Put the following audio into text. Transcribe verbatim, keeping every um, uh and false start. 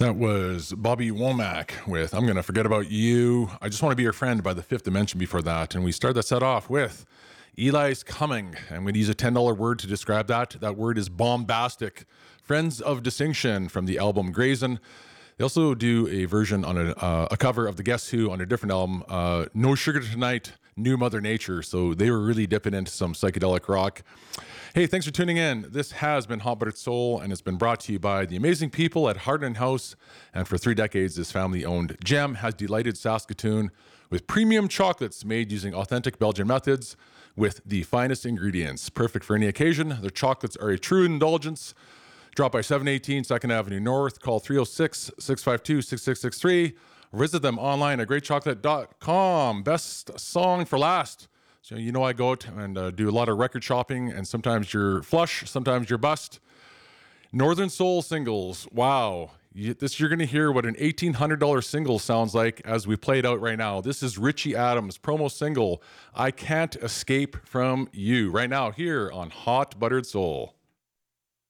That was Bobby Womack with I'm Gonna Forget About You. I Just Want to Be Your Friend by the Fifth Dimension before that. And we start that set off with Eli's Coming. I'm going to use a ten dollar word to describe that. That word is bombastic. Friends of Distinction from the album Grazen. They also do a version on a, uh, a cover of the Guess Who on a different album, uh, No Sugar Tonight, New Mother Nature. So they were really dipping into some psychedelic rock. Hey, thanks for tuning in. This has been Hot Buttered Soul, and it's been brought to you by the amazing people at Hardin House. And for three decades, this family-owned gem has delighted Saskatoon with premium chocolates made using authentic Belgian methods with the finest ingredients. Perfect for any occasion. Their chocolates are a true indulgence. Drop by seven eighteen second Avenue North. Call three oh six, six five two, six six six three. Visit them online at great chocolate dot com. Best song for last. So, you know, I go out and uh, do a lot of record shopping, and sometimes you're flush, sometimes you're bust. Northern Soul singles. Wow. You, this You're going to hear what an eighteen hundred dollars single sounds like as we play it out right now. This is Richie Adams' promo single, I Can't Escape From You, right now here on Hot Buttered Soul.